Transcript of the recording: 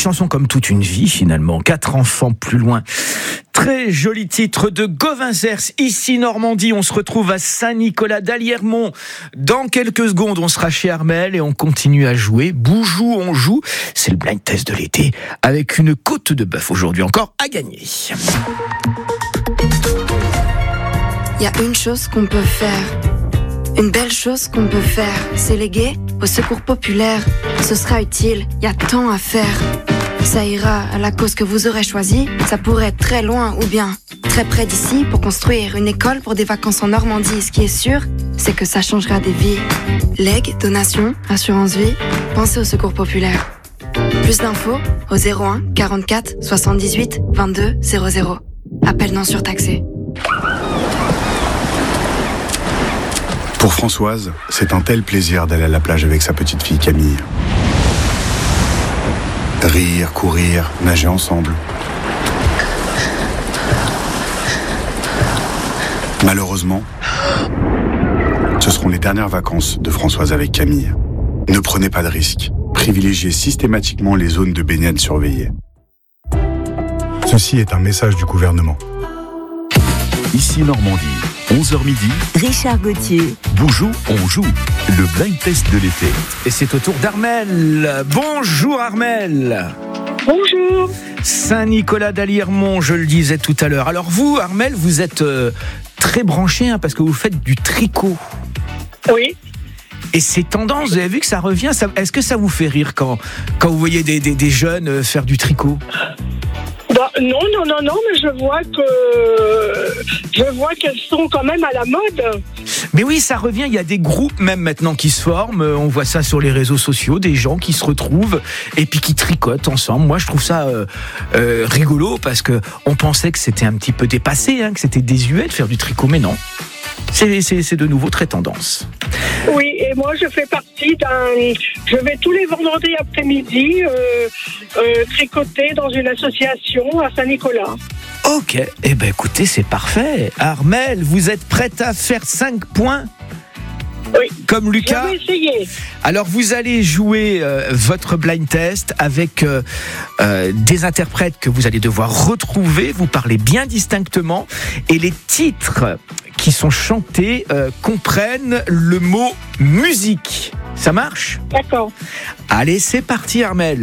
chanson comme toute une vie finalement. 4 enfants plus loin. Très joli titre de Gauvin Cers, ici Normandie. On se retrouve à Saint-Nicolas d'Aliermont. Dans quelques secondes, on sera chez Armel et on continue à jouer. Boujou, on joue. C'est le blind test de l'été avec une côte de bœuf aujourd'hui encore à gagner. Il y a une chose qu'on peut faire. Une belle chose qu'on peut faire, c'est léguer au secours populaire. Ce sera utile, il y a tant à faire. Ça ira à la cause que vous aurez choisie. Ça pourrait être très loin ou bien très près d'ici pour construire une école pour des vacances en Normandie. Ce qui est sûr, c'est que ça changera des vies. Legs, donations, assurance vie, pensez au secours populaire. Plus d'infos au 01 44 78 22 00. Appel non surtaxé. Pour Françoise, c'est un tel plaisir d'aller à la plage avec sa petite fille Camille. Rire, courir, nager ensemble. Malheureusement, ce seront les dernières vacances de Françoise avec Camille. Ne prenez pas de risques. Privilégiez systématiquement les zones de baignade surveillées. Ceci est un message du gouvernement. Ici Normandie, 11h midi. Richard Gauthier. Boujou, on joue. Le blind test de l'été. Et c'est au tour d'Armel. Bonjour Armel. Bonjour. Saint-Nicolas d'Aliermont, je le disais tout à l'heure. Alors vous, Armel, vous êtes très branché parce que vous faites du tricot. Oui. Et c'est tendance, vous avez vu que ça revient. Est-ce que ça vous fait rire quand vous voyez des jeunes faire du tricot ? Non, mais je vois qu'elles sont quand même à la mode. Mais oui, ça revient, il y a des groupes même maintenant qui se forment, on voit ça sur les réseaux sociaux, des gens qui se retrouvent et puis qui tricotent ensemble. Moi je trouve ça rigolo parce que on pensait que c'était un petit peu dépassé, que c'était désuet de faire du tricot, mais non. C'est de nouveau très tendance. Oui, et moi je fais partie je vais tous les vendredis après-midi tricoter dans une association à Saint-Nicolas. Ok, eh ben écoutez, c'est parfait. Armel, vous êtes prête à faire 5 points ? Oui. Comme Lucas. Je vais essayer. Alors vous allez jouer votre blind test avec des interprètes que vous allez devoir retrouver. Vous parlez bien distinctement et les titres qui sont chantés comprennent le mot musique. Ça marche ? D'accord. Allez, c'est parti Armel.